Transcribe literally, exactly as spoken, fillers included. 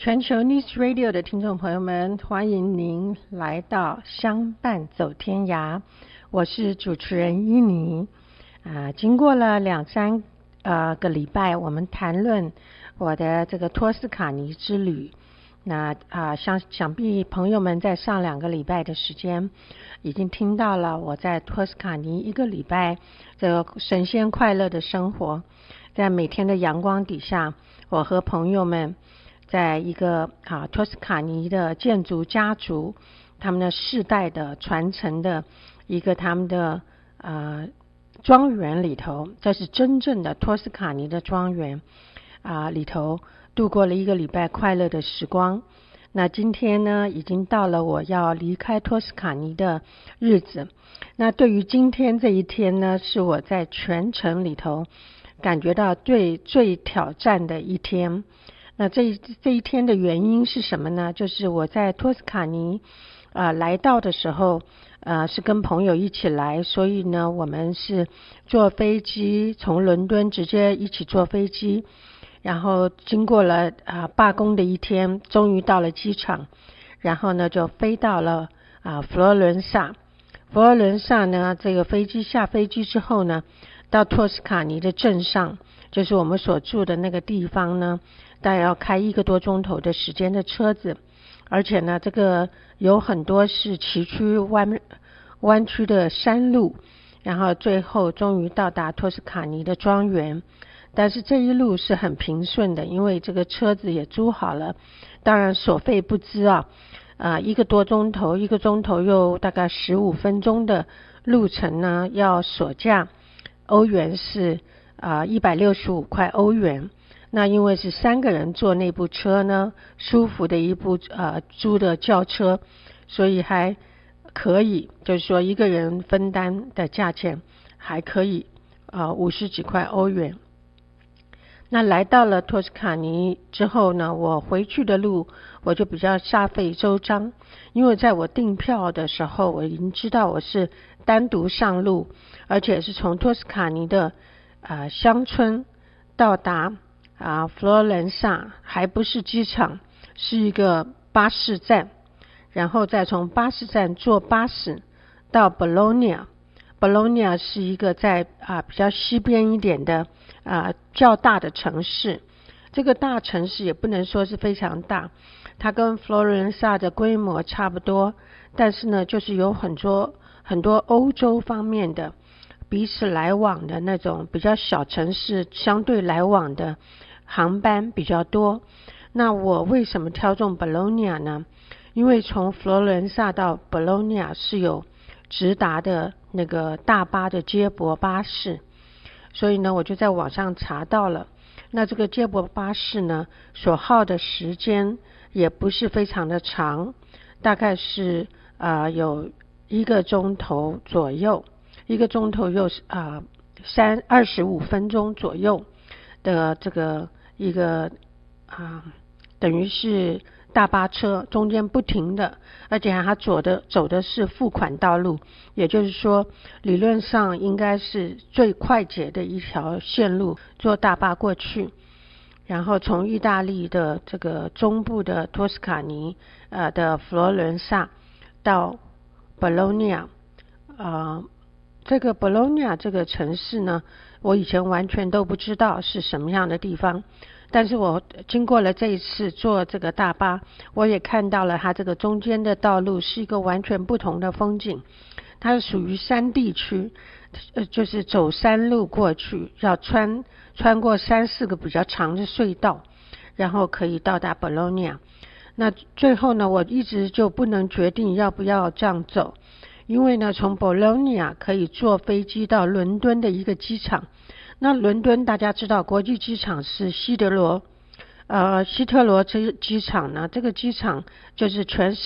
全球 News Radio 的听众朋友们，欢迎您来到相伴走天涯，我是主持人伊妮。啊，经过了两三呃个礼拜，我们谈论我的这个托斯卡尼之旅。那啊，想想必朋友们在上两个礼拜的时间，已经听到了我在托斯卡尼一个礼拜这个神仙快乐的生活，在每天的阳光底下，我和朋友们在一个啊托斯卡尼的建筑家族，他们的世代的传承的一个他们的呃庄园里头，这是真正的托斯卡尼的庄园啊里头度过了一个礼拜快乐的时光。那今天呢，已经到了我要离开托斯卡尼的日子。那对于今天这一天呢，是我在全程里头感觉到最最挑战的一天。那这一这一天的原因是什么呢？就是我在托斯卡尼呃来到的时候，呃是跟朋友一起来，所以呢我们是坐飞机从伦敦直接一起坐飞机，然后经过了啊、呃、罢工的一天，终于到了机场，然后呢就飞到了啊、呃、佛罗伦萨。佛罗伦萨呢，这个飞机下飞机之后呢，到托斯卡尼的镇上，就是我们所住的那个地方呢，大概要开一个多钟头的时间的车子，而且呢，这个有很多是崎岖弯弯曲的山路，然后最后终于到达托斯卡尼的庄园。但是这一路是很平顺的，因为这个车子也租好了，当然所费不赀啊，呃，一个多钟头，一个钟头又大概十五分钟的路程呢，要所价欧元是啊一百六十五块欧元。那因为是三个人坐那部车呢，舒服的一部呃租的轿车，所以还可以，就是说一个人分担的价钱还可以啊五十几块欧元。那来到了托斯卡尼之后呢，我回去的路我就比较煞费周章，因为在我订票的时候，我已经知道我是单独上路，而且是从托斯卡尼的呃乡村到达啊佛罗伦萨，还不是机场，是一个巴士站，然后再从巴士站坐巴士到 Bologna。Bologna 是一个在啊比较西边一点的啊较大的城市。这个大城市也不能说是非常大，它跟佛罗伦萨的规模差不多，但是呢，就是有很多很多欧洲方面的彼此来往的那种比较小城市，相对来往的航班比较多。那我为什么挑中 Bologna 呢？因为从佛罗伦萨到 Bologna 是有直达的那个大巴的接驳巴士，所以呢我就在网上查到了。那这个接驳巴士呢所耗的时间也不是非常的长，大概是呃有一个钟头左右，一个钟头又啊三二十五分钟左右的这个一个啊等于是大巴车，中间不停的，而且它走的走的是付款道路，也就是说理论上应该是最快捷的一条线路，坐大巴过去，然后从意大利的这个中部的托斯卡尼呃的佛罗伦萨到 Bologna。 呃这个 Bologna 这个城市呢，我以前完全都不知道是什么样的地方，但是我经过了这一次坐这个大巴，我也看到了它这个中间的道路是一个完全不同的风景。它是属于山地区，呃，就是走山路过去，要穿穿过三四个比较长的隧道，然后可以到达 Bologna。 那最后呢，我一直就不能决定要不要这样走，因为呢从 Bologna 可以坐飞机到伦敦的一个机场。那伦敦大家知道国际机场是希德罗呃希特罗机机场呢，这个机场就是全世